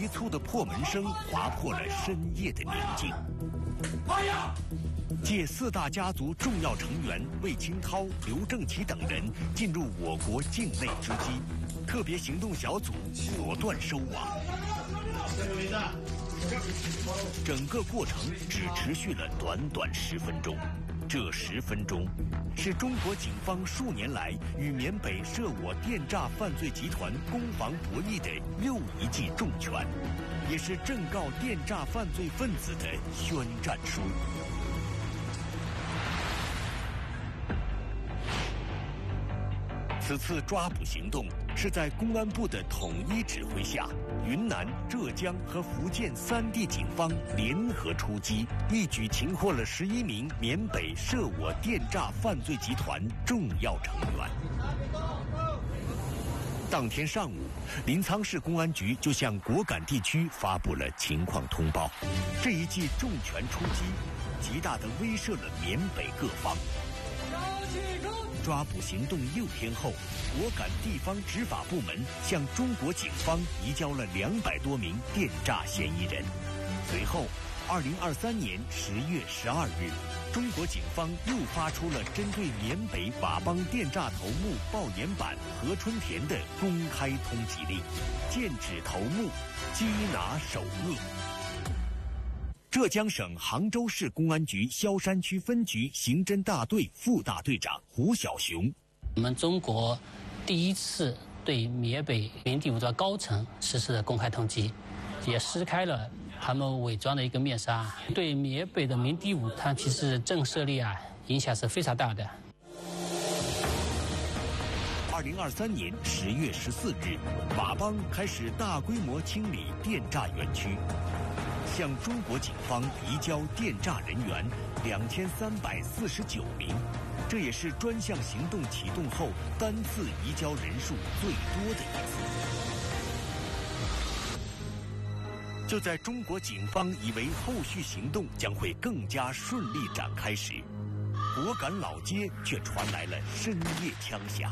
急促的破门声划破了深夜的宁静。 发呀！ 借4大家族重要成员魏清涛、刘正奇等人进入我国境内之机，特别行动小组果断收网。整个过程只持续了短短10分钟。这10分钟，是中国警方数年来与缅北涉我电诈犯罪集团攻防博弈的又一记重拳，也是正告电诈犯罪分子的宣战书。此次抓捕行动是在公安部的统一指挥下，云南、浙江和福建3地警方联合出击，一举擒获了11名缅北涉我电诈犯罪集团重要成员。当天上午，临沧市公安局就向果敢地区发布了情况通报。这一记重拳出击，极大地威慑了缅北各方。抓捕行动6天后，果敢地方执法部门向中国警方移交了200多名电诈嫌疑人。随后，2023年10月12日，中国警方又发出了针对缅北佤邦电诈头目鲍延版何春田的公开通缉令，剑指头目，缉拿首恶。浙江省杭州市公安局萧山区分局刑侦大队副大队长胡小雄： 我们中国第一次对缅北民地武装高层实施了公开通缉，也撕开了他们伪装的一个面纱，对缅北的民地武它其实震慑力影响是非常大的。 2023年10月14日，佤邦开始大规模清理电诈园区，向中国警方移交电诈人员2349名，这也是专项行动启动后单次移交人数最多的一次。就在中国警方以为后续行动将会更加顺利展开时，果敢老街却传来了深夜枪响。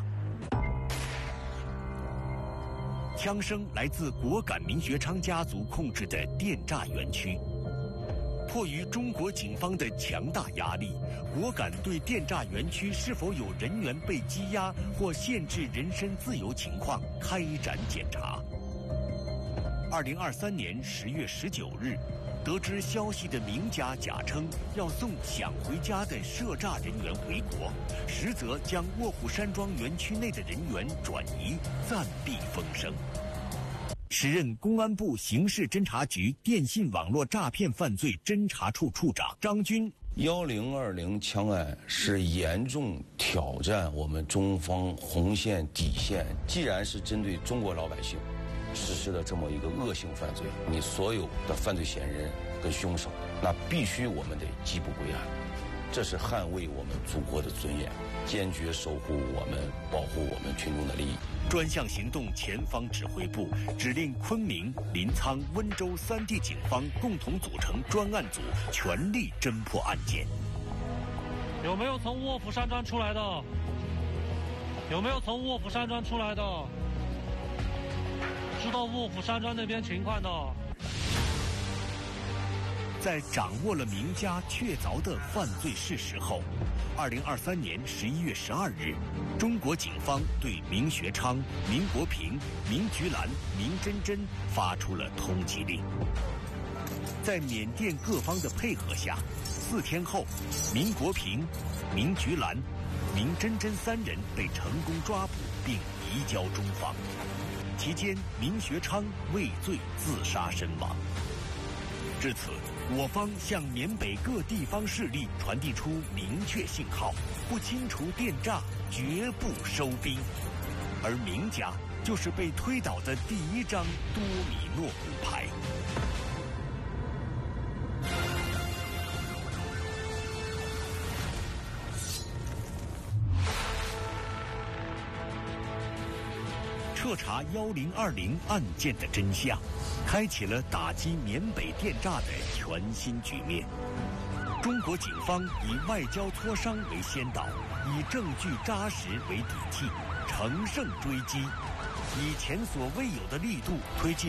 枪声来自果敢明学昌家族控制的电诈园区。迫于中国警方的强大压力，果敢对电诈园区是否有人员被羁押或限制人身自由情况开展检查。2023年10月19日，得知消息的明家假称要送想回家的涉诈人员回国，实则将卧虎山庄园区内的人员转移，暂避风声。时任公安部刑事侦查局电信网络诈骗犯罪侦查处处长张军 ：1020枪案是严重挑战我们中方红线底线，既然是针对中国老百姓实施了这么一个恶性犯罪，你所有的犯罪嫌疑人跟凶手，那必须我们得缉捕归案，这是捍卫我们祖国的尊严，坚决守护我们、保护我们群众的利益。 专项行动前方指挥部指令昆明、临沧、温州3地警方共同组成专案组，全力侦破案件。 有没有从卧虎山庄出来的？有没有从卧虎山庄出来的？知道卧虎山庄那边情况的？ 在掌握了明家确凿的犯罪事实后，2023年11月12日，中国警方对明学昌、明国平、明菊兰、明真真发出了通缉令。在缅甸各方的配合下，4天后，明国平、明菊兰、明真真3人被成功抓捕并移交中方。期间，明学昌畏罪自杀身亡。至此，我方向缅北各地方势力传递出明确信号：不清除电诈，绝不收兵。而明家就是被推倒的第一张多米诺骨牌。彻查1020案件的真相，开启了打击缅北电诈的全新局面。中国警方以外交磋商为先导，以证据扎实为底气，乘胜追击，以前所未有的力度推进